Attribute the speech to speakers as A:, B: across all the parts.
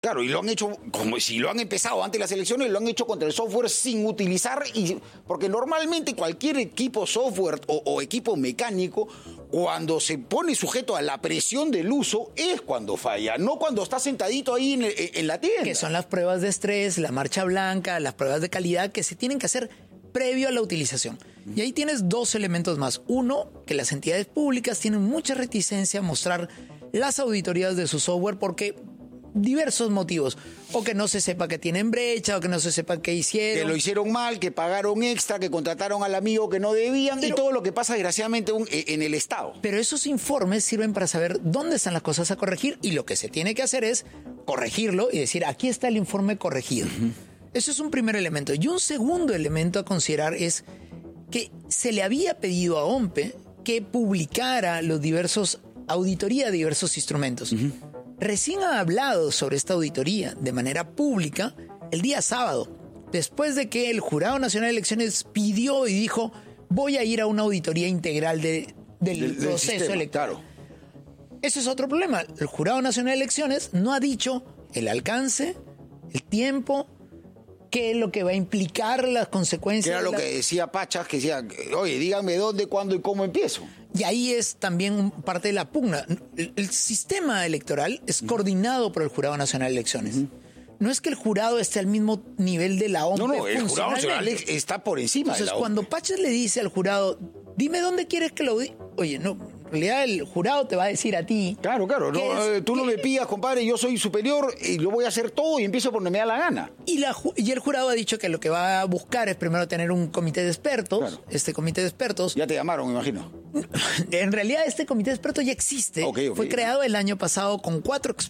A: Claro, y lo han hecho, como si lo han empezado antes de las elecciones, lo han hecho contra el software sin utilizar, porque normalmente cualquier equipo software o equipo mecánico, cuando se pone sujeto a la presión del uso, es cuando falla, no cuando está sentadito ahí en la tienda.
B: Que son las pruebas de estrés, la marcha blanca, las pruebas de calidad que se tienen que hacer previo a la utilización. Y ahí tienes dos elementos más. Uno, que las entidades públicas tienen mucha reticencia a mostrar las auditorías de su software porque diversos motivos, o que no se sepa que tienen brecha, o que no se sepa qué hicieron.
A: Que lo hicieron mal, que pagaron extra, que contrataron al amigo que no debían, y todo lo que pasa desgraciadamente en el Estado.
B: Pero esos informes sirven para saber dónde están las cosas a corregir, y lo que se tiene que hacer es corregirlo y decir, aquí está el informe corregido. Eso es un primer elemento. Y un segundo elemento a considerar es que se le había pedido a OMPE que publicara los diversos auditoría de diversos instrumentos. Recién ha hablado sobre esta auditoría de manera pública el día sábado, después de que el Jurado Nacional de Elecciones pidió y dijo, voy a ir a una auditoría integral del proceso
A: sistema,
B: electoral.
A: Claro.
B: Ese es otro problema. El Jurado Nacional de Elecciones no ha dicho el alcance, el tiempo, qué es lo que va a implicar las consecuencias.
A: Que era lo que decía Pachas, que decía, oye, díganme dónde, cuándo y cómo empiezo.
B: Y ahí es también parte de la pugna. El sistema electoral es coordinado por el Jurado Nacional de Elecciones. No es que el jurado esté al mismo nivel de la OMPE.
A: No, el Jurado Nacional está por encima.
B: Entonces,
A: de la OMPE.
B: cuando Pachas le dice al jurado, dime dónde quieres que lo diga. Oye, no, en realidad el jurado te va a decir a ti.
A: Claro. No, tú no me pidas, compadre, yo soy superior y lo voy a hacer todo y empiezo por donde me da la gana.
B: Y el jurado ha dicho que lo que va a buscar es primero tener un comité de expertos. Claro. Este comité de expertos.
A: Ya te llamaron, me imagino.
B: En realidad este comité de expertos ya existe.
A: Okay.
B: Fue creado el año pasado con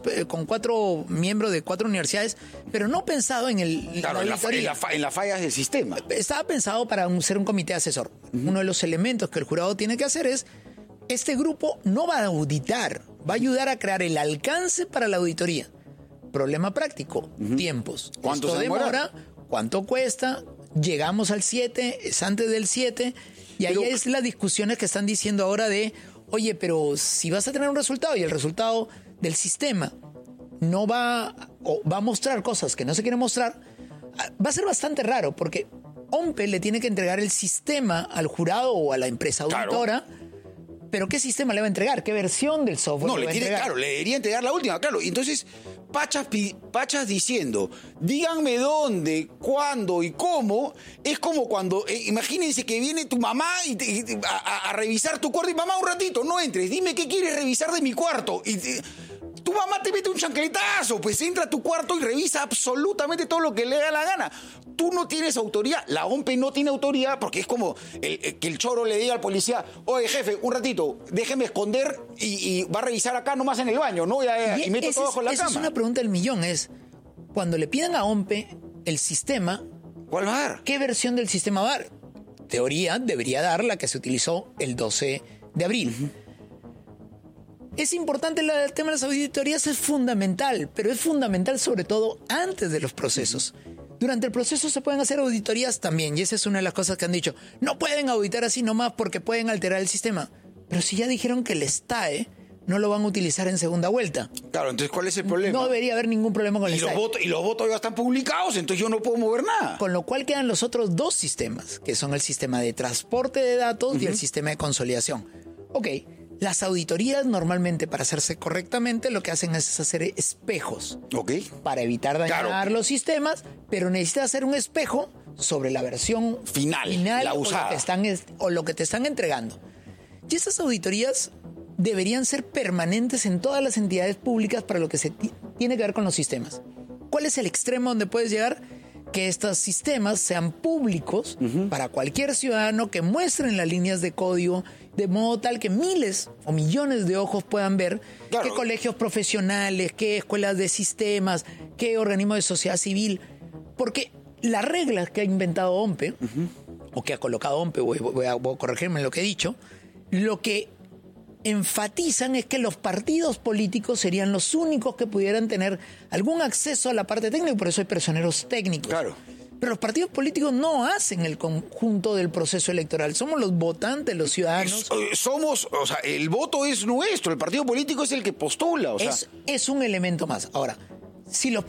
B: cuatro miembros de 4 universidades, pero no pensado en en
A: las fallas del sistema.
B: Estaba pensado para ser un comité asesor. Uno de los elementos que el jurado tiene que hacer es, este grupo no va a auditar, va a ayudar a crear el alcance para la auditoría. Problema práctico, tiempos.
A: ¿Cuánto se
B: demora? ¿Cuánto cuesta? Llegamos al 7, es antes del 7, y ahí es las discusiones que están diciendo ahora de, oye, pero si vas a tener un resultado y el resultado del sistema no va a mostrar cosas que no se quieren mostrar, va a ser bastante raro, porque OMPE le tiene que entregar el sistema al jurado o a la empresa auditora. Claro. ¿Pero qué sistema le va a entregar? ¿Qué versión del software
A: le va a entregar? Claro, le debería entregar la última, claro. Y entonces, Pachas diciendo, díganme dónde, cuándo y cómo, es como cuando, imagínense que viene tu mamá a revisar tu cuarto y mamá, un ratito, no entres, dime qué quieres revisar de mi cuarto. Y tu mamá te mete un chancletazo, pues entra a tu cuarto y revisa absolutamente todo lo que le da la gana. Tú no tienes autoridad, la OMPE no tiene autoridad, porque es como que el choro le diga al policía, oye jefe, un ratito, déjeme esconder y va a revisar acá nomás en el baño, ¿no? Y meto todo bajo la cama.
B: Esa es una pregunta del millón, es, cuando le pidan a OMPE el sistema,
A: ¿cuál va a dar?
B: ¿Qué versión del sistema va a dar? Teoría debería dar la que se utilizó el 12 de abril. Es importante el tema de las auditorías, es fundamental, pero es fundamental sobre todo antes de los procesos. Durante el proceso se pueden hacer auditorías también, y esa es una de las cosas que han dicho. No pueden auditar así nomás porque pueden alterar el sistema. Pero si ya dijeron que el STAE no lo van a utilizar en segunda vuelta.
A: Claro, entonces ¿cuál es el problema?
B: No debería haber ningún problema con el STAE.
A: Y los votos ya están publicados, entonces yo no puedo mover nada.
B: Con lo cual quedan los otros 2 sistemas, que son el sistema de transporte de datos y el sistema de consolidación. Ok. Las auditorías normalmente, para hacerse correctamente, lo que hacen es hacer espejos.
A: Ok.
B: Para evitar dañar los sistemas, pero necesitas hacer un espejo sobre la versión final
A: la usada.
B: o lo que te están entregando. Y esas auditorías deberían ser permanentes en todas las entidades públicas para lo que se tiene que ver con los sistemas. ¿Cuál es el extremo donde puedes llegar? Que estos sistemas sean públicos para cualquier ciudadano, que muestren las líneas de código de modo tal que miles o millones de ojos puedan ver qué colegios profesionales, qué escuelas de sistemas, qué organismos de sociedad civil. Porque las reglas que ha inventado OMPE, o que ha colocado OMPE, voy a corregirme en lo que he dicho, lo que enfatizan es que los partidos políticos serían los únicos que pudieran tener algún acceso a la parte técnica, y por eso hay personeros técnicos.
A: Claro.
B: Pero los partidos políticos no hacen el conjunto del proceso electoral. Somos los votantes, los ciudadanos.
A: El voto es nuestro, el partido político es el que postula. Es
B: un elemento más. Ahora, si los